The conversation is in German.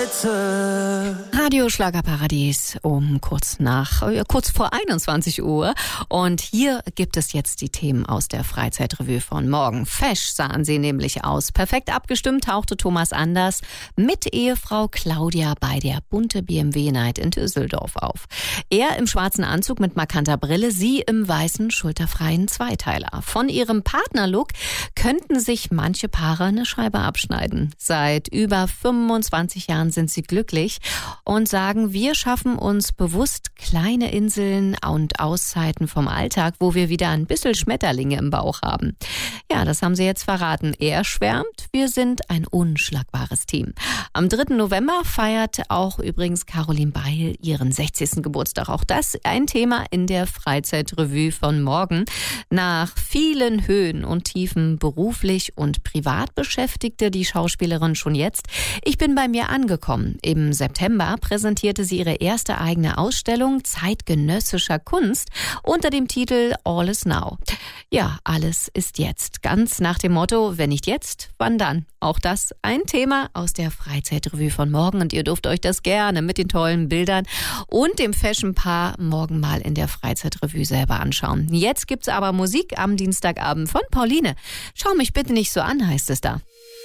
Radio Schlagerparadies um kurz vor 21 Uhr. Und hier gibt es jetzt die Themen aus der Freizeitrevue von morgen. Fesch sahen sie nämlich aus. Perfekt abgestimmt tauchte Thomas Anders mit Ehefrau Claudia bei der Bunte BMW Night in Düsseldorf auf. Er im schwarzen Anzug mit markanter Brille, sie im weißen, schulterfreien Zweiteiler. Von ihrem Partnerlook könnten sich manche Paare eine Scheibe abschneiden. Seit über 25 Jahren sind sie glücklich und sagen, wir schaffen uns bewusst kleine Inseln und Auszeiten vom Alltag, wo wir wieder ein bisschen Schmetterlinge im Bauch haben. Ja, das haben sie jetzt verraten. Er schwärmt, wir sind ein unschlagbares Team. Am 3. November feiert auch übrigens Caroline Beil ihren 60. Geburtstag. Auch das ein Thema in der Freizeitrevue von morgen. Nach vielen Höhen und Tiefen beruflich und privat beschäftigte die Schauspielerin schon jetzt. Ich bin bei mir angekommen. Im September präsentierte sie ihre erste eigene Ausstellung zeitgenössischer Kunst unter dem Titel All is Now. Ja, alles ist jetzt. Ganz nach dem Motto, wenn nicht jetzt, wann dann? Auch das ein Thema aus der Freizeitrevue von morgen und ihr dürft euch das gerne mit den tollen Bildern und dem Fashion-Paar morgen mal in der Freizeitrevue selber anschauen. Jetzt gibt's aber Musik am Dienstagabend von Pauline. Schau mich bitte nicht so an, heißt es da.